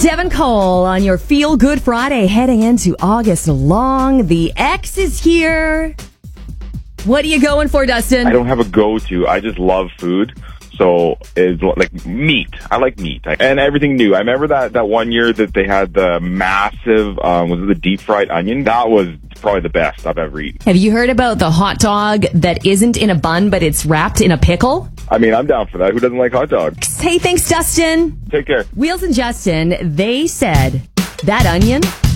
Devin Cole on your Feel Good Friday heading into August long. The X is here. What are you going for, Dustin? I don't have a go-to. I just love food. So it's like meat. I like meat and everything new. I remember that one year that they had the massive, was it the deep fried onion? That was probably the best I've ever eaten. Have you heard about the hot dog that isn't in a bun, but it's wrapped in a pickle? I mean, I'm down for that. Who doesn't like hot dogs? Hey, thanks, Dustin. Take care. Wheels and Justin, they said that onion